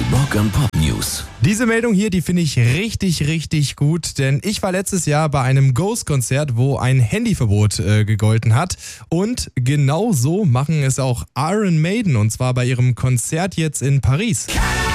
Rock and Pop News. Diese Meldung hier, die finde ich richtig, richtig gut, denn ich war letztes Jahr bei einem Ghost-Konzert, wo ein Handyverbot gegolten hat, und genau so machen es auch Iron Maiden, und zwar bei ihrem Konzert jetzt in Paris.